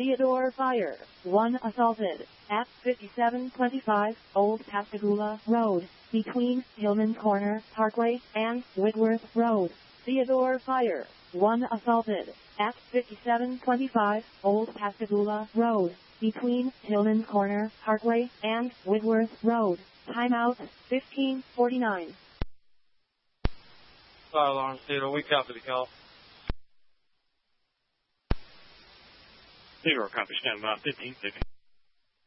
Theodore Fire. 1 assaulted at 5725 Old Pascagoula Road, between Hillman Corner Parkway and Whitworth Road. Theodore Fire. 1 assaulted at 5725 Old Pascagoula Road, between Hillman Corner Parkway and Whitworth Road. Timeout 1549. Fire alarm, Theodore. We copy the call. Theodore, copy. Stand by. 1550.